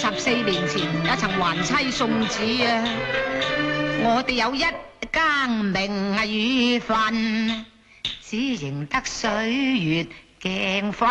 14年前也曾還妻送子啊！我哋有一更名月份，只認得水月鏡花。